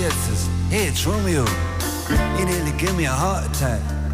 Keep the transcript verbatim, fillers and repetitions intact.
says, hey, it's Romeo. He nearly gave me a heart attack.